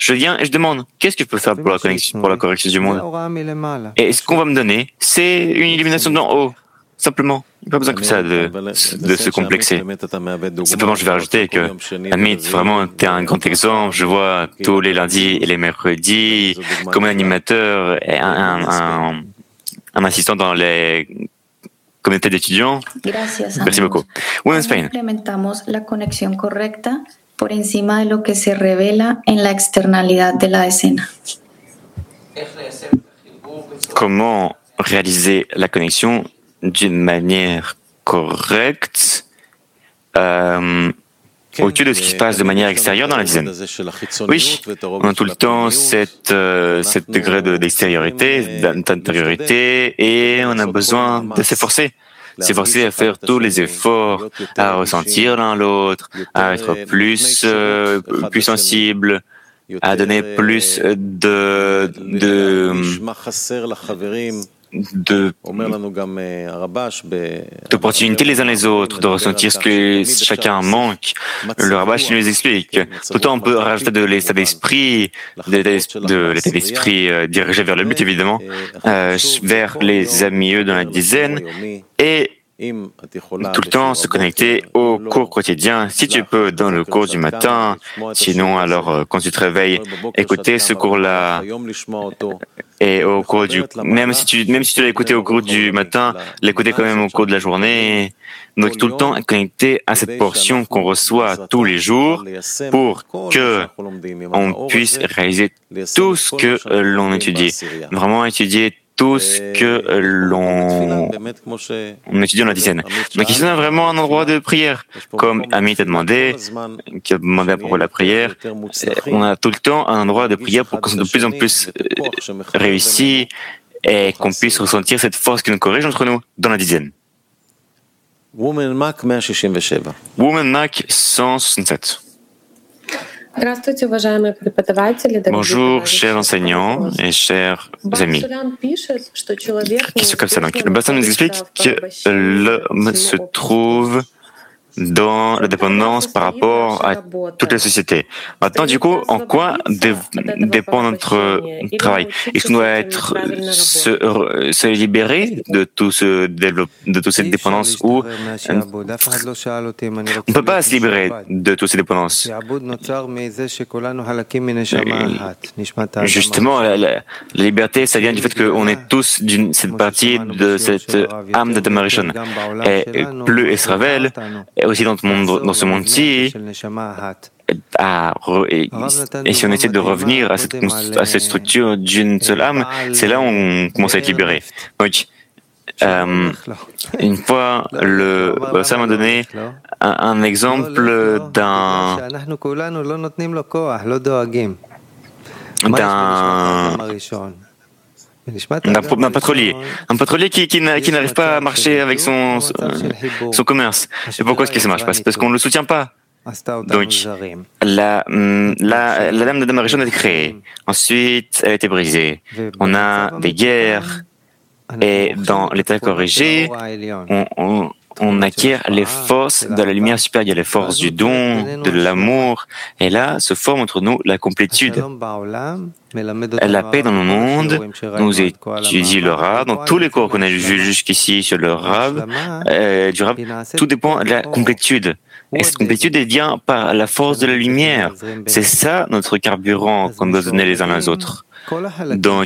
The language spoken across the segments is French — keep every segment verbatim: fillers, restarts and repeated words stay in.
je viens et je demande, qu'est-ce que je peux faire pour la, connexion, pour la correction du monde? Et ce qu'on va me donner, c'est une illumination d'en haut, simplement. Il n'y a pas besoin comme ça de, de se complexer. Simplement, je vais rajouter que, Amit, vraiment, tu es un grand exemple. Je vois tous les lundis et les mercredis, comme un animateur, et un, un, un, un assistant dans les communautés d'étudiants. Merci beaucoup. Women's Pain. Implementamos la conexión correcta por encima de lo que se revela en la externalidad de la escena. Comment réaliser la connexion d'une manière correcte euh, au-dessus de ce qui se passe de manière extérieure dans la dizaine. Oui, on a tout le temps cette, euh, cette degré de, d'extériorité, d'intériorité, et on a besoin de s'efforcer. S'efforcer à faire tous les efforts, à ressentir l'un l'autre, à être plus, euh, plus sensible, à donner plus de, de, de, d'opportunités les uns les autres, de ressentir ce que chacun manque. Le Rabash nous explique. Tout le temps, on peut rajouter de l'état d'esprit, de l'état d'esprit euh, dirigé vers le but, évidemment, euh, vers les amis eux dans la dizaine, et tout le temps se connecter au cours quotidien, si tu peux, dans le cours du matin. Sinon, alors, quand tu te réveilles, écouter ce cours-là. Et au cours du, même si tu, même si tu l'as écouté au cours du matin, l'écouter quand même au cours de la journée. Donc, tout le temps connecté à cette portion qu'on reçoit tous les jours pour que on puisse réaliser tout ce que l'on étudie. Vraiment étudier tout ce que l'on on étudie dans la dizaine. Donc ici, on a vraiment un endroit de prière. Comme Amit a demandé, qui a demandé à propos de la prière, on a tout le temps un endroit de prière pour qu'on soit de plus en plus réussi et qu'on puisse ressentir cette force qui nous corrige entre nous dans la dizaine. Woman Mac cent soixante-sept. Bonjour, chers enseignants et chers amis. Question comme ça. Donc, le Bassan nous explique que l'homme se trouve dans la dépendance par rapport à toute la société. Maintenant, du coup, en quoi dé- dépend notre travail? Est-ce qu'on doit être, se, se libérer de tout ce développe, de toute cette dépendance, ou on ne peut pas se libérer de toutes ces dépendances? Justement, la, la, la liberté, ça vient du fait qu'on est tous d'une cette partie de cette âme de Damarishon. Et plus Israël, et aussi dans, monde, dans ce monde-ci, à re, et, et si on essaie de revenir à cette, à cette structure d'une seule âme, c'est là où on commence à être libéré. Donc, euh, une fois, le, ça m'a donné un, un exemple d'un d'un d'un pétrolier, un pétrolier qui, qui, qui n'arrive pas à marcher avec son, son commerce. Et pourquoi est-ce que ça marche pas? C'est parce qu'on ne le soutient pas. Donc, la, la, la lame de Damarishon a été créée. Ensuite, elle a été brisée. On a des guerres. Et dans l'état corrigé, on, on, on acquiert les forces de la lumière supérieure, les forces du don, de l'amour. Et là se forme entre nous la complétude. La paix dans le monde nous étudie le Rav. Dans tous les cours qu'on a vus jusqu'ici sur le Rav, euh, du Rav, tout dépend de la complétude. Et cette complétude est vient par la force de la lumière. C'est ça notre carburant qu'on doit donner les uns aux autres. Donc,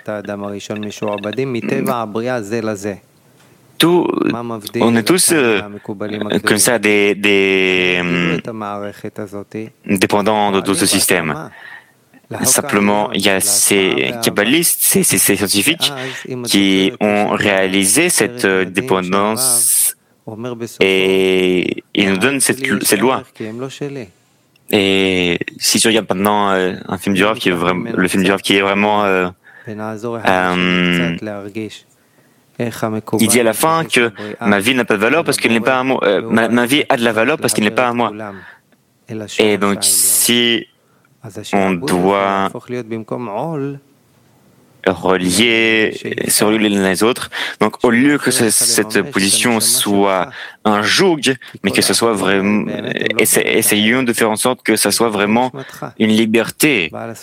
tout, on est tous euh, comme ça des, des euh, dépendants de tout ce système. Simplement, il y a ces kabbalistes, ces, ces, ces scientifiques qui ont réalisé cette euh, dépendance et ils nous donnent cette, cette loi. Et si tu regardes maintenant euh, un film du Rav qui est vraiment, le film du Rav qui est vraiment, euh, euh, il dit à la fin que ma vie n'a pas de valeur parce qu'elle n'est pas à moi. Euh, ma, ma vie a de la valeur parce qu'elle n'est pas à moi. Et donc, si on doit relier, se relier les uns les autres. Donc, au lieu que ce, cette position soit un joug, mais que ce soit vraiment, essayons de faire en sorte que ça soit vraiment une liberté,